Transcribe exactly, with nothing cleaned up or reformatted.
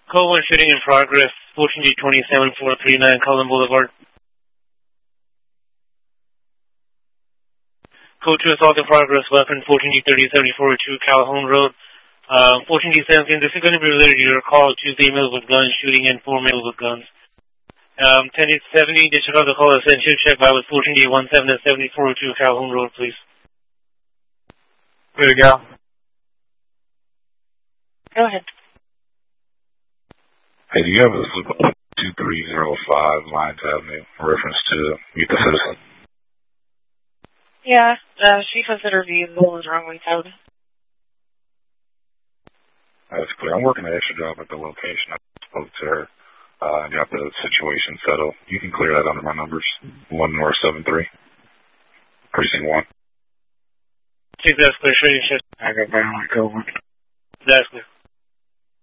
Code one shooting in progress, fourteen D twenty-seven four three nine Cullen Boulevard. Code two assault in progress, weapon fourteen D thirty seventy-four two Calhoun Road. Uh, fourteen D seventeen, this is going to be related to your call, Tuesday males with guns, shooting and four males with guns. Um, ten D seventy, they should have the call essential check by with fourteen D seventeen seventy-four two Calhoun Road, please. There you go. Go ahead. Hey, do you have a two three zero five Lyons Avenue in reference to Meet the Citizen? Yeah, uh, she considered the vehicle was wrongly towed. That's clear. I'm working an extra job at the location. I spoke to her uh, and got the situation settled. You can clear that under my numbers. one North seven three. Precinct one. Take that clear. Show you shit. I got down like over. That's clear.